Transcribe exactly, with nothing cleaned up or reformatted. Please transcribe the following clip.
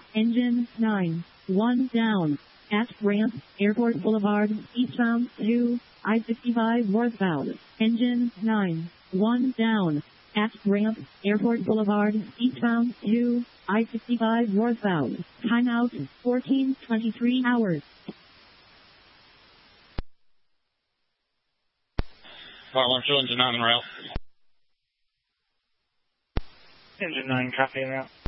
Engine nine, one down. At ramp, Airport Boulevard, eastbound to I fifty-five northbound. Engine nine, one down. At ramp, Airport Boulevard, eastbound to I fifty-five northbound. Timeout, fourteen twenty-three hours. Fire alarm show, engine nine en route. Engine nine, copy en route.